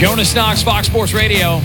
Jonas Knox, Fox Sports Radio.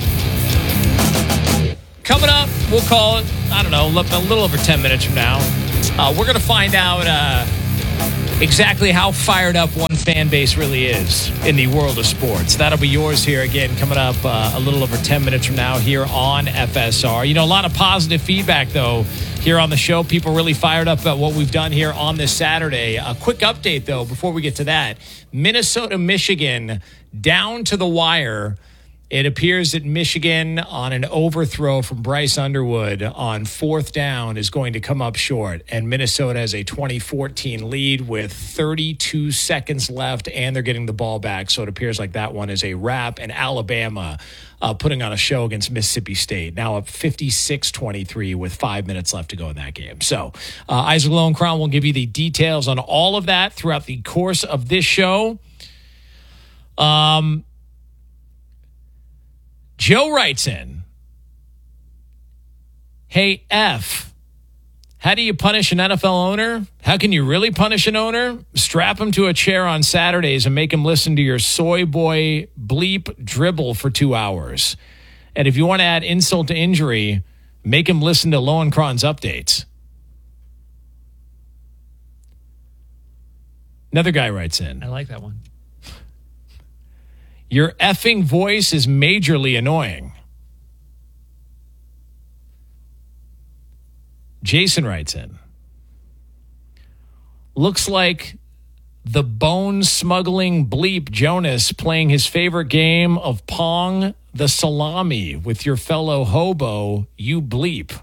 Coming up, we'll call it, I don't know, a little over 10 minutes from now. We're going to find out exactly how fired up one fan base really is in the world of sports. That'll be yours here again coming up a little over 10 minutes from now here on FSR. You know, a lot of positive feedback, though, here on the show. People really fired up about what we've done here on this Saturday. A quick update, though, before we get to that. Minnesota, Michigan, down to the wire. It appears that Michigan, on an overthrow from Bryce Underwood on fourth down, is going to come up short. And Minnesota has a 2014 lead with 32 seconds left, and they're getting the ball back. So it appears like that one is a wrap. And Alabama putting on a show against Mississippi State, now up 56-23 with 5 minutes left to go in that game. So Isaac Lowenkron will give you the details on all of that throughout the course of this show. Joe writes in, hey, F, how do you punish an NFL owner? How can you really punish an owner? Strap him to a chair on Saturdays and make him listen to your soy boy bleep dribble for 2 hours. And if you want to add insult to injury, make him listen to Lowenkron's updates. Another guy writes in. I like that one. Your effing voice is majorly annoying. Jason writes in. Looks like the bone-smuggling bleep Jonas playing his favorite game of Pong the Salami with your fellow hobo, you bleep.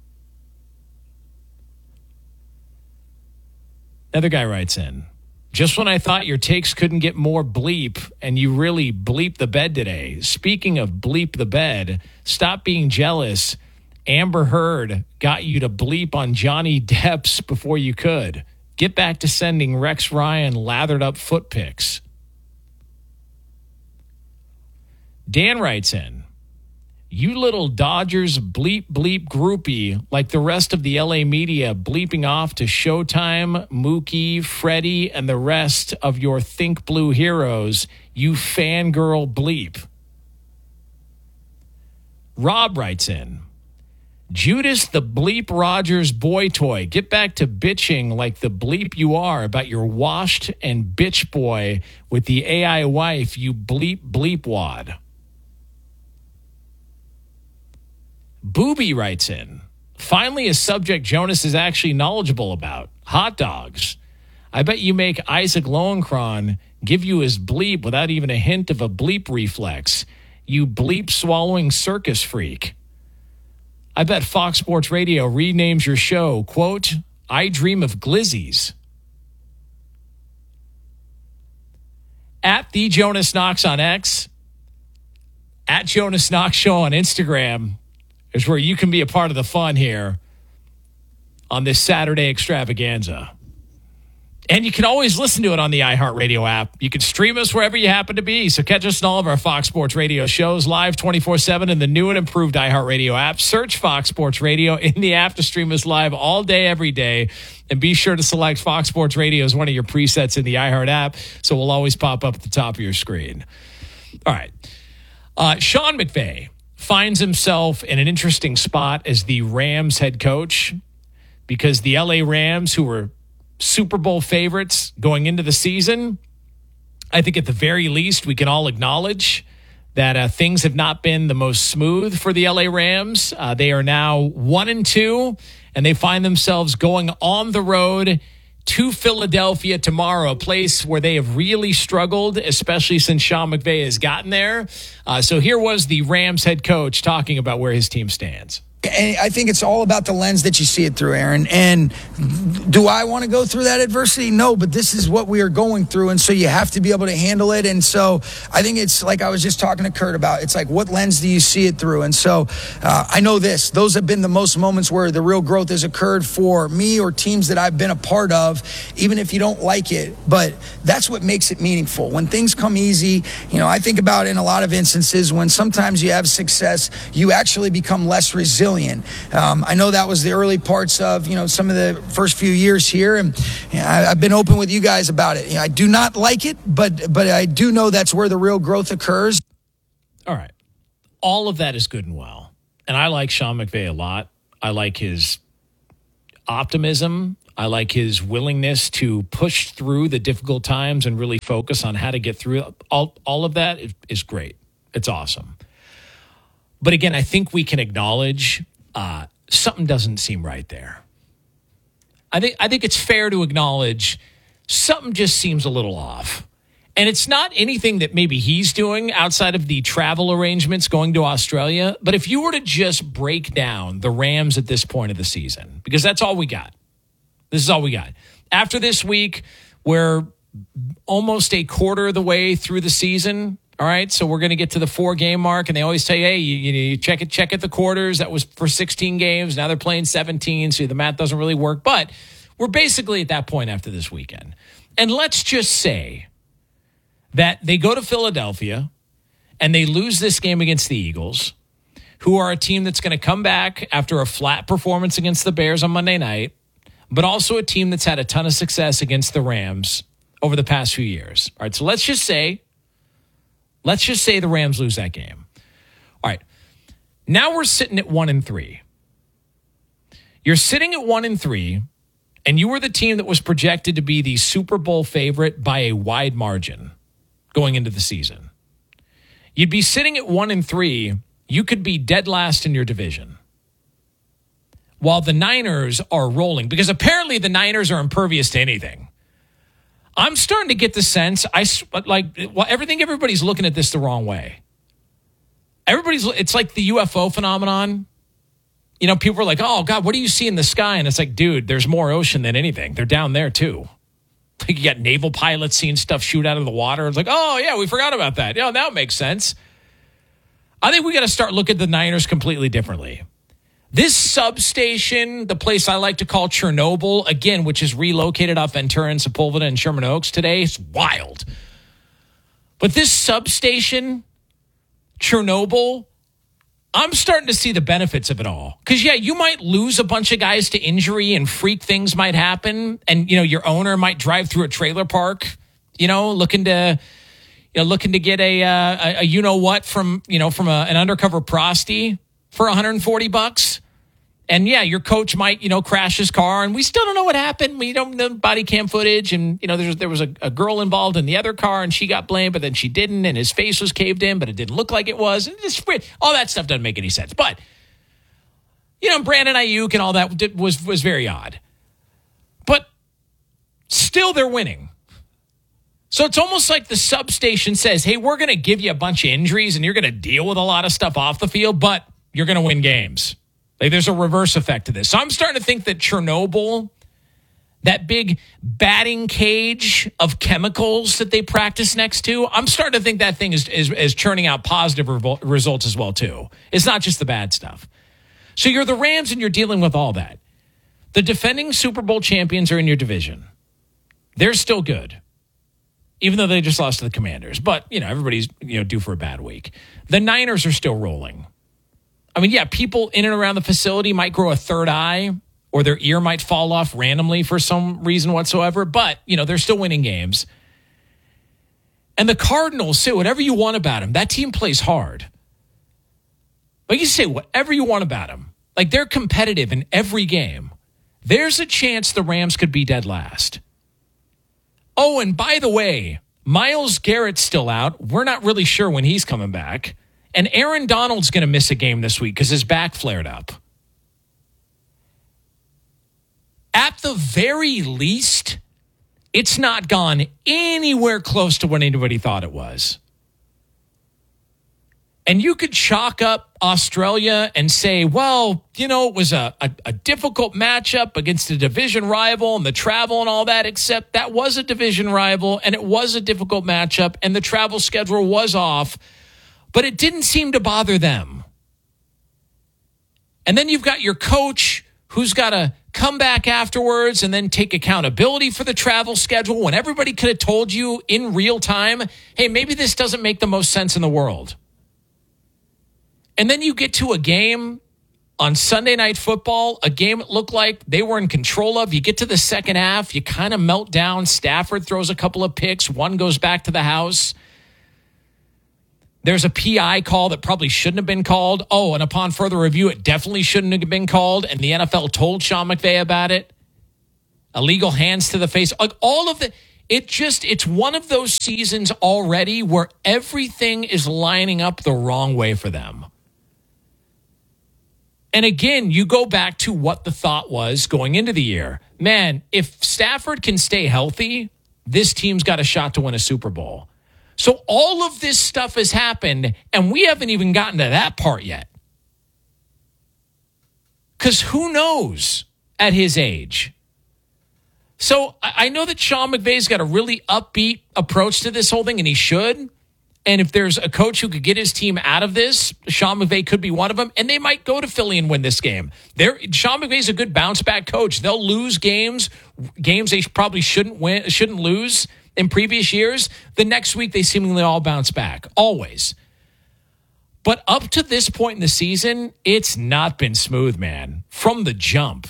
Another guy writes in. Just when I thought your takes couldn't get more bleep, and you really bleep the bed today. Speaking of bleep the bed, stop being jealous. Amber Heard got you to bleep on Johnny Depp's before you could. Get back to sending Rex Ryan lathered up foot pics. Dan writes in. You little Dodgers bleep bleep groupie like the rest of the LA media bleeping off to Showtime, Mookie, Freddie, and the rest of your Think Blue heroes, you fangirl bleep. Rob writes in, Judas the bleep Rogers boy toy, get back to bitching like the bleep you are about your washed and bitch boy with the AI wife, you bleep bleep wad. Booby writes in, finally a subject Jonas is actually knowledgeable about, hot dogs. I bet you make Isaac Lowenkron give you his bleep without even a hint of a bleep reflex. You bleep-swallowing circus freak. I bet Fox Sports Radio renames your show, quote, I Dream of Glizzies. At the Jonas Knox on X, at Jonas Knox Show on Instagram, is where you can be a part of the fun here on this Saturday extravaganza. And you can always listen to it on the iHeartRadio app. You can stream us wherever you happen to be. So catch us in all of our Fox Sports Radio shows live 24/7 in the new and improved iHeartRadio app. Search Fox Sports Radio in the app to stream us live all day, every day. And be sure to select Fox Sports Radio as one of your presets in the iHeart app, so we'll always pop up at the top of your screen. All right. Sean McVay finds himself in an interesting spot as the Rams head coach because the LA Rams, who were Super Bowl favorites going into the season, I think at the very least we can all acknowledge that things have not been the most smooth for the LA Rams. They are now 1-2, and they find themselves going on the road to Philadelphia tomorrow, a place where they have really struggled, especially since Sean McVay has gotten there. So here was the Rams head coach talking about where his team stands. And I think it's all about the lens that you see it through, Aaron. And do I want to go through that adversity? No, but this is what we are going through, and so you have to be able to handle it. And so I think it's like I was just talking to Kurt about, it's like, what lens do you see it through? And so I know those have been the most moments where the real growth has occurred for me or teams that I've been a part of, even if you don't like it. But that's what makes it meaningful. When things come easy, I think about in a lot of instances when sometimes you have success, you actually become less resilient. I know that was the early parts of, some of the first few years here, and I've been open with you guys about it. I do not like it, but I do know that's where the real growth occurs. All right. All of that is good and well. And I like Sean McVay a lot. I like his optimism. I like his willingness to push through the difficult times and really focus on how to get through it. All of that is great. It's awesome. But again, I think we can acknowledge something doesn't seem right there. I think it's fair to acknowledge something just seems a little off. And it's not anything that maybe he's doing outside of the travel arrangements going to Australia. But if you were to just break down the Rams at this point of the season, because that's all we got. This is all we got. After this week, we're almost a quarter of the way through the season. All right, so we're going to get to the 4-game mark, and they always say, hey, you check at the quarters. That was for 16 games. Now they're playing 17, so the math doesn't really work. But we're basically at that point after this weekend. And let's just say that they go to Philadelphia, and they lose this game against the Eagles, who are a team that's going to come back after a flat performance against the Bears on Monday night, but also a team that's had a ton of success against the Rams over the past few years. All right, so let's just say the Rams lose that game. All right, now we're sitting at 1-3. You're sitting at 1-3, and you were the team that was projected to be the Super Bowl favorite by a wide margin going into the season. You'd be sitting at 1-3. You could be dead last in your division, while the Niners are rolling, because apparently the Niners are impervious to anything. I'm starting to get the sense, everybody's looking at this the wrong way. It's like the UFO phenomenon. You know, people are like, oh, God, what do you see in the sky? And it's like, dude, there's more ocean than anything. They're down there, too. Like, you got naval pilots seeing stuff shoot out of the water. It's like, oh, yeah, we forgot about that. Yeah, that makes sense. I think we got to start looking at the Niners completely differently. This substation, the place I like to call Chernobyl, again, which is relocated off Ventura and Sepulveda and Sherman Oaks today, it's wild. But this substation, Chernobyl, I'm starting to see the benefits of it all. Because, yeah, you might lose a bunch of guys to injury and freak things might happen. And, you know, your owner might drive through a trailer park, looking to get a you-know-what from an undercover prosty for $140. And yeah, your coach might, crash his car, and we still don't know what happened. We don't know body cam footage, and there was a girl involved in the other car, and she got blamed, but then she didn't, and his face was caved in, but it didn't look like it was. And all that stuff doesn't make any sense. But Brandon Ayuk and all that was very odd. But still, they're winning. So it's almost like the substation says, "Hey, we're going to give you a bunch of injuries, and you're going to deal with a lot of stuff off the field, but you're going to win games." Like, there's a reverse effect to this. So I'm starting to think that Chernobyl, that big batting cage of chemicals that they practice next to, I'm starting to think that thing is churning out positive results as well, too. It's not just the bad stuff. So you're the Rams, and you're dealing with all that. The defending Super Bowl champions are in your division. They're still good, even though they just lost to the Commanders. But, everybody's, due for a bad week. The Niners are still rolling. I mean, yeah, people in and around the facility might grow a third eye, or their ear might fall off randomly for some reason whatsoever, but, they're still winning games. And the Cardinals, say whatever you want about them. That team plays hard. But you say whatever you want about them. Like, they're competitive in every game. There's a chance the Rams could be dead last. Oh, and by the way, Myles Garrett's still out. We're not really sure when he's coming back. And Aaron Donald's going to miss a game this week because his back flared up. At the very least, it's not gone anywhere close to what anybody thought it was. And you could chalk up Australia and say, well, it was a difficult matchup against a division rival and the travel and all that, except that was a division rival and it was a difficult matchup and the travel schedule was off. But it didn't seem to bother them. And then you've got your coach who's got to come back afterwards and then take accountability for the travel schedule when everybody could have told you in real time, hey, maybe this doesn't make the most sense in the world. And then you get to a game on Sunday Night Football, a game it looked like they were in control of. You get to the second half, you kind of melt down. Stafford throws a couple of picks. One goes back to the house. There's a PI call that probably shouldn't have been called. Oh, and upon further review, it definitely shouldn't have been called. And the NFL told Sean McVay about it. Illegal hands to the face. Like all of the, it's one of those seasons already where everything is lining up the wrong way for them. And again, you go back to what the thought was going into the year. Man, if Stafford can stay healthy, this team's got a shot to win a Super Bowl. So all of this stuff has happened, and we haven't even gotten to that part yet. Because who knows at his age? So I know that Sean McVay's got a really upbeat approach to this whole thing, and he should. And if there's a coach who could get his team out of this, Sean McVay could be one of them, and they might go to Philly and win this game. Sean McVay's a good bounce-back coach. They'll lose games they probably shouldn't lose in previous years. The next week, they seemingly all bounce back, always. But up to this point in the season, it's not been smooth, man, from the jump.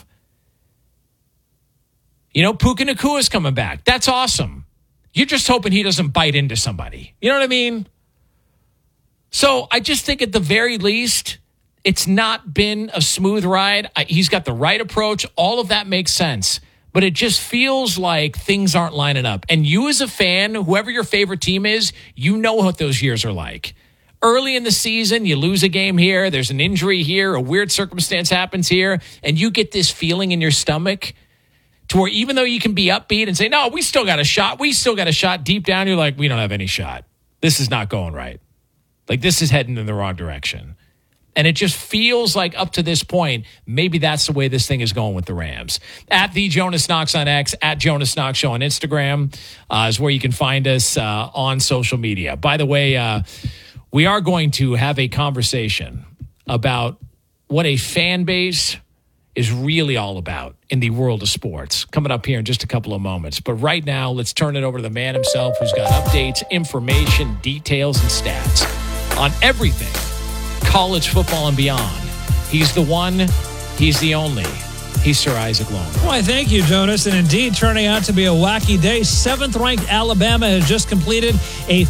You know, Puka Nakua's coming back. That's awesome. You're just hoping he doesn't bite into somebody. You know what I mean? So I just think at the very least, it's not been a smooth ride. He's got the right approach. All of that makes sense. But it just feels like things aren't lining up. And you as a fan, whoever your favorite team is, you know what those years are like. Early in the season, you lose a game here. There's an injury here. A weird circumstance happens here. And you get this feeling in your stomach to where even though you can be upbeat and say, no, we still got a shot. Deep down, you're like, we don't have any shot. This is not going right. Like, this is heading in the wrong direction. And it just feels like up to this point, maybe that's the way this thing is going with the Rams. At the Jonas Knox on X, at Jonas Knox Show on Instagram is where you can find us on social media. By the way, we are going to have a conversation about what a fan base is really all about in the world of sports. Coming up here in just a couple of moments. But right now, let's turn it over to the man himself who's got updates, information, details, and stats on everything college football and beyond. He's the one, he's the only. He's Sir Isaac Lowe. Why, thank you, Jonas. And indeed, turning out to be a wacky day. 7th-ranked Alabama has just completed a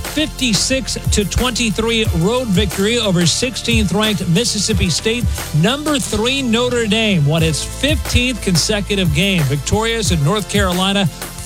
56-23 road victory over 16th-ranked Mississippi State. Number 3 Notre Dame won its 15th consecutive game, victorious at North Carolina,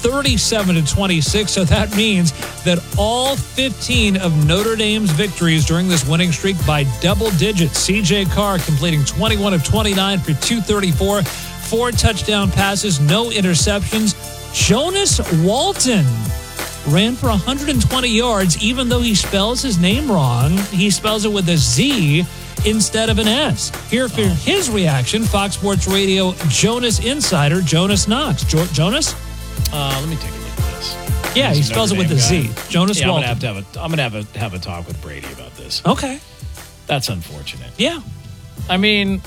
37-26. So that means that all 15 of Notre Dame's victories during this winning streak by double digits. C.J. Carr completing 21 of 29 for 234. 4 touchdown passes, no interceptions. Jonas Walton ran for 120 yards, even though he spells his name wrong. He spells it with a Z instead of an S. Here for his reaction, Fox Sports Radio Jonas insider Jonas Knox. Jonas? Let me take a look at this. Yeah, he spells it with a Z. Jonas Walton. I'm gonna have a talk with Brady about this. Okay. That's unfortunate. Yeah. I mean,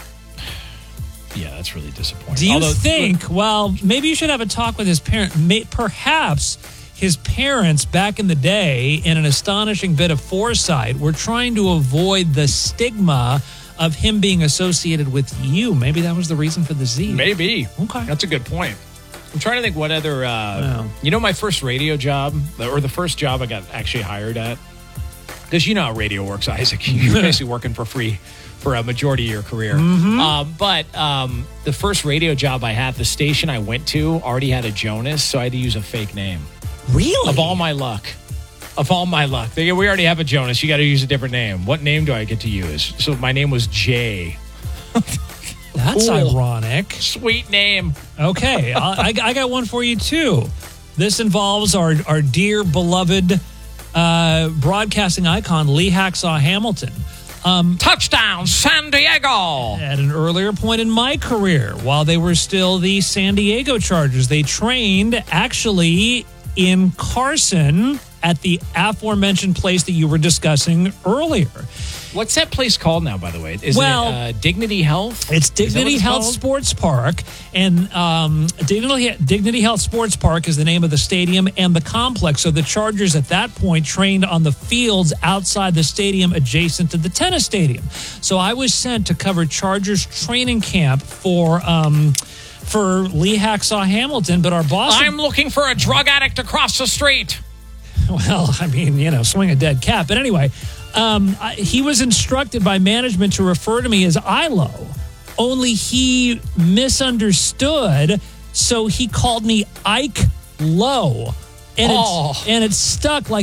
yeah, that's really disappointing. Do you think, well, maybe you should have a talk with his parent. Perhaps his parents back in the day, in an astonishing bit of foresight, were trying to avoid the stigma of him being associated with you. Maybe that was the reason for the Z. Maybe. Okay. That's a good point. I'm trying to think what other, you know, my first radio job, or the first job I got actually hired at, because you know how radio works, Isaac. You're basically working for free for a majority of your career. Mm-hmm. But the first radio job I had, the station I went to already had a Jonas, so I had to use a fake name. Really? Of all my luck. They go, we already have a Jonas. You got to use a different name. What name do I get to use? So my name was Jay. That's Cool. ironic. Sweet name. Okay, I got one for you, too. This involves our dear, beloved broadcasting icon, Lee Hacksaw Hamilton. Touchdown, San Diego. At an earlier point in my career, while they were still the San Diego Chargers, they trained actually in Carson at the aforementioned place that you were discussing earlier. What's that place called now, by the way? Is it Dignity Health? It's Dignity Health Sports Park. And Dignity Health Sports Park is the name of the stadium and the complex. So the Chargers at that point trained on the fields outside the stadium adjacent to the tennis stadium. So I was sent to cover Chargers training camp for Lee Hacksaw Hamilton, but our boss... I'm looking for a drug addict across the street. Well, I mean, swing a dead cat. But anyway, he was instructed by management to refer to me as Ilo, only he misunderstood, so he called me Ike Lowe. And it stuck like